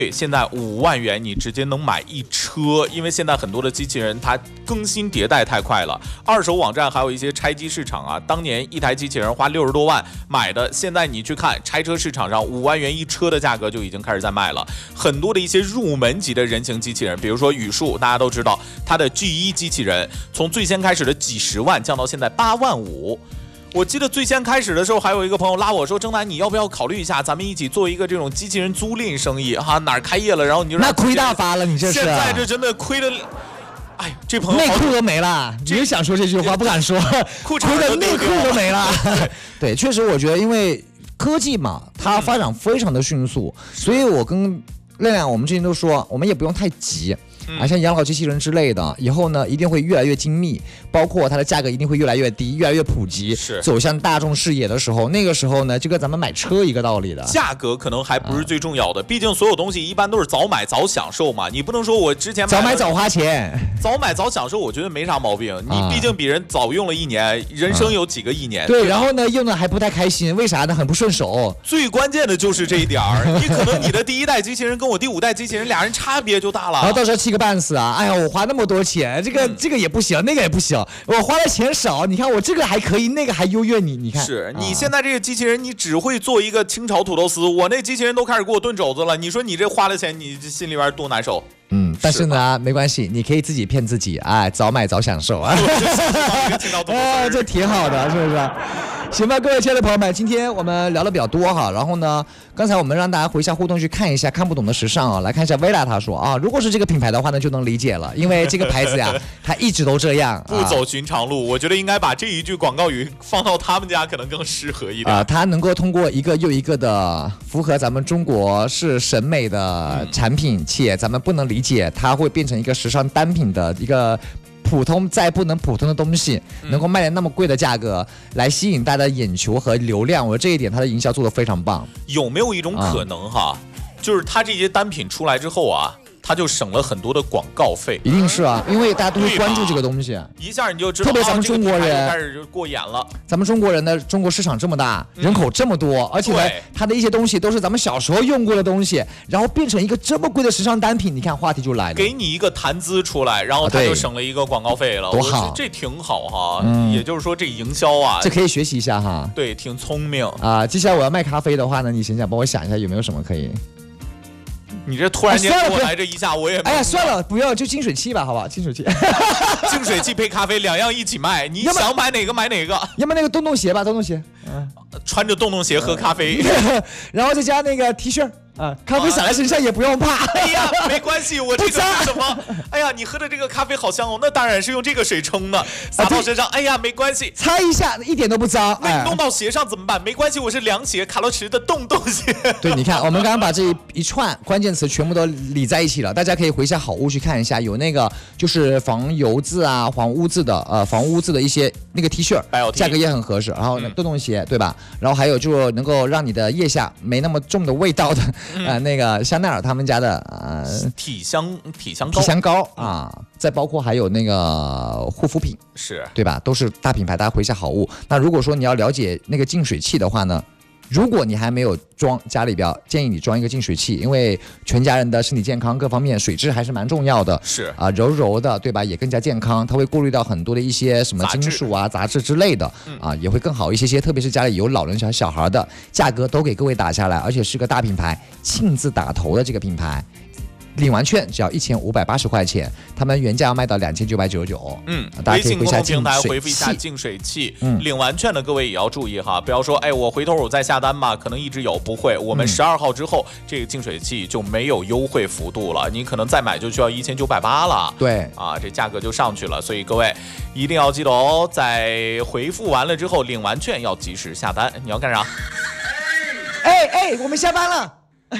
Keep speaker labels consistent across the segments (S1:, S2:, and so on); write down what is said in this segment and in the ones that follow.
S1: 现在5万元你直接能买一车，因为现在很多的机器人它更新迭代太快了，二手网站还有一些拆机市场啊，当年一台机器人花60多万买的，现在你去看拆车市场上5万元一车的价格就已经开始在卖了。很多的一些入门级的人形机器人，比如说宇树，大家都知道它的 G1 机器人从最先开始的几十万降到现在8万5。我记得最先开始的时候，还有一个朋友拉我说：“郑楠，你要不要考虑一下，咱们一起做一个这种机器人租赁生意哈？哪儿开业了，然后你就
S2: 那亏大发了，你这是。
S1: 现在这真的亏的，哎，这朋友
S2: 内裤都没了，你就想说这句话不敢说，
S1: 裤
S2: 亏的内裤都没了。对，确实，我觉得因为科技嘛，它发展非常的迅速，所以我跟亮亮我们之前都说，我们也不用太急。像养老机器人之类的，以后呢一定会越来越精密，包括它的价格一定会越来越低，越来越普及，走向大众视野的时候，那个时候呢就跟咱们买车一个道理的。
S1: 价格可能还不是最重要的，毕竟所有东西一般都是早买早享受嘛，你不能说我之前
S2: 早买早花钱，
S1: 早买早享受，我觉得没啥毛病。你毕竟比人早用了1年，人生有几个1年？
S2: 对，然后呢用的还不太开心，为啥呢？很不顺手。
S1: 最关键的就是这一点儿，你可能你的第1代机器人跟我第5代机器人俩人差别就大了，
S2: 然后到时候气个半死啊！哎呀，我花那么多钱，这个也不行，那个也不行，我花的钱少，你看我这个还可以，那个还优越你，你看。
S1: 是你现在这个机器人，你只会做一个清炒土豆丝，我那机器人都开始给我炖肘子了，你说你这花了钱，你心里边多难受。
S2: 但是呢，没关系，你可以自己骗自己，哎，早买早享受啊，这挺好的，是不是？行吧，各位亲爱的朋友们，今天我们聊的比较多哈，然后呢，刚才我们让大家回一下互动去看一下看不懂的时尚啊，来看一下薇拉他说啊，如果是这个品牌的话呢，就能理解了，因为这个牌子呀，它一直都这样，
S1: 不走寻常路，我觉得应该把这一句广告语放到他们家可能更适合一点
S2: 啊，它能够通过一个又一个的符合咱们中国式审美的产品，且咱们不能理解，它会变成一个时尚单品的一个。普通再不能普通的东西，能够卖的那么贵的价格，来吸引大家的眼球和流量，我觉得这一点它的营销做得非常棒。
S1: 有没有一种可能哈，就是它这些单品出来之后啊，它就省了很多的广告费？
S2: 一定是啊，因为大家都会关注这个东西，
S1: 一下你就知道，
S2: 特别咱们中国人
S1: 开始就过眼了。
S2: 咱们中国人的中国市场这么大，人口这么多，而且呢，它的一些东西都是咱们小时候用过的东西，然后变成一个这么贵的时尚单品，你看话题就来了。
S1: 给你一个谈资出来，然后他就省了一个广告费了，
S2: 多好，
S1: 这挺好哈。也就是说，这营销啊，
S2: 这可以学习一下哈。
S1: 对，挺聪明
S2: 啊。接下来我要卖咖啡的话呢，你想想帮我想一下有没有什么可以。
S1: 你这突然间给我来这一下，我也
S2: 哎呀，算了，不要，就净水器吧，好吧，净水器，
S1: 净水器配咖啡2样一起卖，你想买哪个买哪个。
S2: 要么那个洞洞鞋吧，洞洞鞋，
S1: 穿着洞洞鞋喝咖啡，
S2: 然后再加那个 T 恤。咖啡洒在身上也不用怕。
S1: 哎呀，没关系，我这个是什么？哎呀，你喝的这个咖啡好香哦，那当然是用这个水冲的，洒到身上，哎呀，没关系，
S2: 擦一下一点都不脏。
S1: 那你弄到鞋上怎么办？没关系，我是凉鞋，卡洛驰的洞洞鞋。
S2: 对，你看，我们刚刚把这一串关键词全部都理在一起了，大家可以回下好物去看一下，有那个就是防油渍啊、防污渍的一些那个 T 恤，价格也很合适。然后洞洞鞋，对吧？然后还有就能够让你的腋下没那么重的味道的。那个香奈儿他们家的
S1: 体香膏
S2: 啊，再包括还有那个护肤品，
S1: 是
S2: 对吧？都是大品牌，大家回下好物。那如果说你要了解那个净水器的话呢，如果你还没有装家里边，建议你装一个净水器，因为全家人的身体健康各方面水质还是蛮重要的。
S1: 是
S2: 啊，柔柔的，对吧？也更加健康，它会过滤到很多的一些什么金属啊、杂质之类的啊，也会更好一些。特别是家里有老人小孩的，价格都给各位打下来，而且是个大品牌，亲自打头的这个品牌。领完券只要1580块钱，他们原价要卖到2999。大家可以回下
S1: 平台回复一下净水器。领完券的各位也要注意哈，不要说哎我回头我再下单吧，可能一直有，不会，我们12号之后这个净水器就没有优惠幅度了，你可能再买就需要1980了。
S2: 对
S1: 啊，这价格就上去了，所以各位一定要记得哦，在回复完了之后领完券要及时下单。你要干啥？
S2: 哎，我们下班了。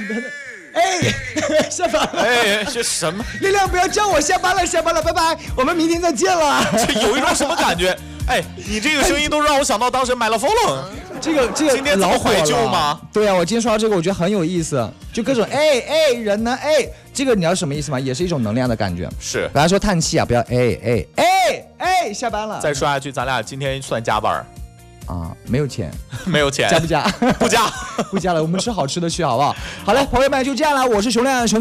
S2: 下班了！
S1: 哎，这什么？
S2: 亮亮，不要叫我下班了，拜拜，我们明天再见了。
S1: 这有一种什么感觉？哎，你这个声音都让我想到当时买了风了。
S2: 这个
S1: 今天老怀旧吗？
S2: 对啊，我今天刷到这个，我觉得很有意思，就各种人呢这个你知道什么意思吗？也是一种能量的感觉。
S1: 是，
S2: 大家说叹气啊，不要下班了。
S1: 再说下去，咱俩今天算加班。
S2: 啊，没有钱，
S1: 没有钱，
S2: 加不加？
S1: 不加，
S2: 不加了，我们吃好吃的去，好不好？好嘞，朋友们，就这样了，我是熊亮，熊。